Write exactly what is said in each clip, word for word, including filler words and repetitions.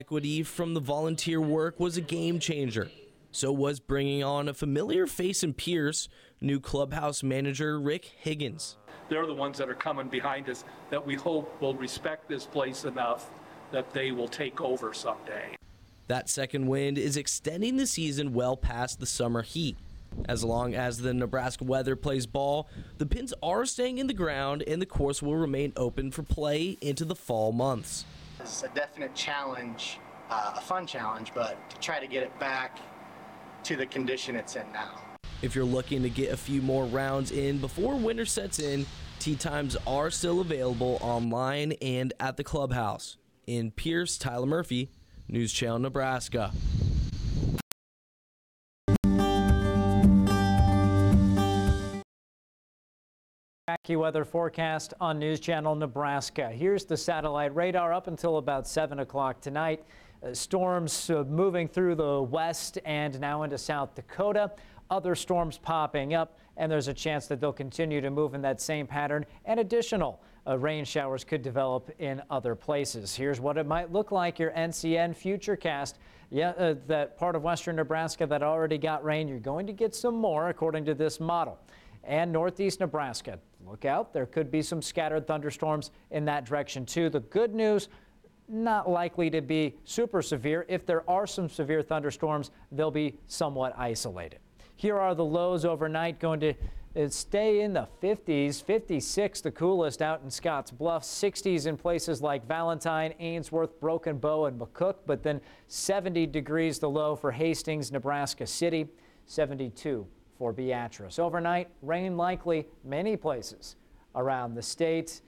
Equity from the volunteer work was a game changer. So was bringing on a familiar face in Pierce, new clubhouse manager Rick Higgins. They're the ones that are coming behind us that we hope will respect this place enough that they will take over someday. That second wind is extending the season well past the summer heat. As long as the Nebraska weather plays ball, the pins are staying in the ground and the course will remain open for play into the fall months. It's a definite challenge, uh, a fun challenge, but to try to get it back to the condition it's in now. If you're looking to get a few more rounds in before winter sets in, tee times are still available online and at the clubhouse. In Pierce, Tyler Murphy, News Channel Nebraska. AccuWeather forecast on News Channel Nebraska. Here's the satellite radar up until about seven o'clock tonight. Uh, storms uh, moving through the west and now into South Dakota. Other storms popping up, and there's a chance that they'll continue to move in that same pattern, and additional uh, rain showers could develop in other places. Here's what it might look like. Your N C N Futurecast. Yeah, uh, that part of western Nebraska that already got rain, you're going to get some more according to this model. And northeast Nebraska, look out, there could be some scattered thunderstorms in that direction too. The good news, not likely to be super severe. If there are some severe thunderstorms, they'll be somewhat isolated. Here are the lows overnight, going to stay in the fifties, fifty-six the coolest out in Scotts Bluff, sixties in places like Valentine, Ainsworth, Broken Bow, and McCook, but then seventy degrees the low for Hastings, Nebraska City, seventy-two for Beatrice. Overnight, rain likely many places around the state.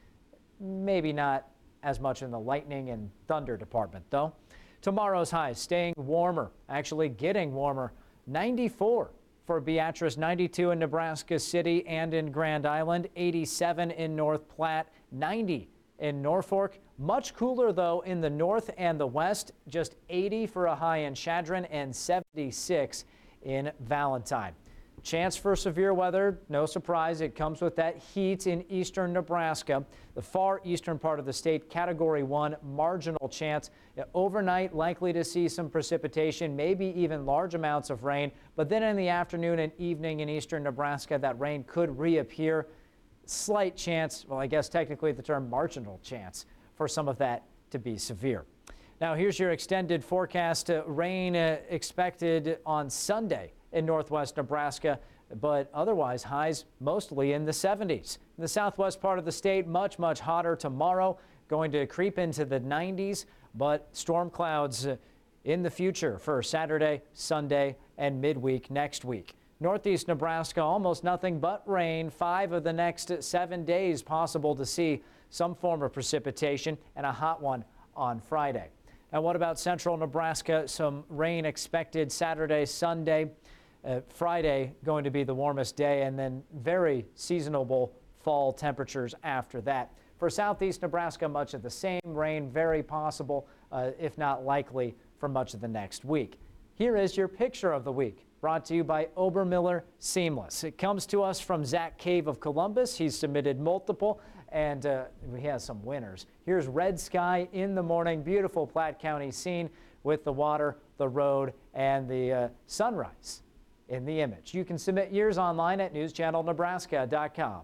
Maybe not as much in the lightning and thunder department, though. Tomorrow's highs staying warmer, actually getting warmer. ninety-four for Beatrice, ninety-two in Nebraska City and in Grand Island, eighty-seven in North Platte, ninety in Norfolk. Much cooler, though, in the north and the west. Just eighty for a high in Chadron and seventy-six in Valentine. Chance for severe weather, no surprise, it comes with that heat in eastern Nebraska. The far eastern part of the state, category one, marginal chance. Overnight, likely to see some precipitation, maybe even large amounts of rain. But then in the afternoon and evening in eastern Nebraska, that rain could reappear. Slight chance, well, I guess technically the term marginal chance for some of that to be severe. Now here's your extended forecast. Uh, rain uh, expected on Sunday in northwest Nebraska, but otherwise highs mostly in the seventies. In the southwest part of the state, much, much hotter tomorrow, going to creep into the nineties, but storm clouds in the future for Saturday, Sunday, and midweek next week. Northeast Nebraska, almost nothing but rain. Five of the next seven days possible to see some form of precipitation, and a hot one on Friday. Now, what about central Nebraska? Some rain expected Saturday, Sunday. Uh, Friday going to be the warmest day, and then very seasonable fall temperatures after that. For southeast Nebraska, much of the same. Rain very possible, uh, if not likely, for much of the next week. Here is your picture of the week, brought to you by Obermiller Seamless. It comes to us from Zach Cave of Columbus. He's submitted multiple, and uh, he has some winners. Here's red sky in the morning, beautiful Platte County scene with the water, the road, and the uh, sunrise in the image. You can submit yours online at news channel nebraska dot com.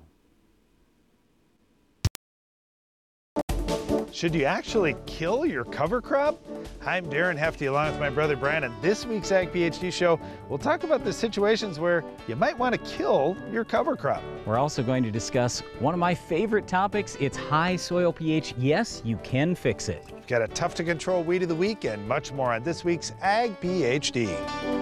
Should you actually kill your cover crop? I'm Darren Hefty along with my brother Brandon. This week's Ag PhD show, we'll talk about the situations where you might want to kill your cover crop. We're also going to discuss one of my favorite topics. It's high soil pH. Yes, you can fix it. Got a tough to control weed of the week and much more on this week's Ag PhD.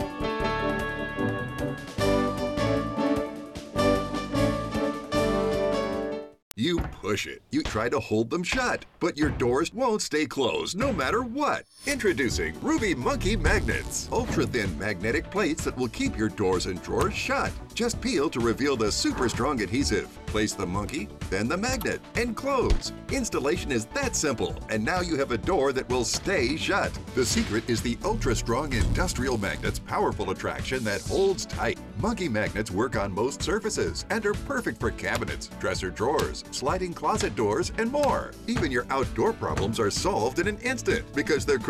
You push it. You try to hold them shut, but your doors won't stay closed no matter what. Introducing Ruby Monkey Magnets. Ultra-thin magnetic plates that will keep your doors and drawers shut. Just peel to reveal the super strong adhesive. Place the monkey, then the magnet, and close. Installation is that simple, and now you have a door that will stay shut. The secret is the ultra-strong industrial magnet's powerful attraction that holds tight. Monkey magnets work on most surfaces and are perfect for cabinets, dresser drawers, sliding closet doors, and more. Even your outdoor problems are solved in an instant because they're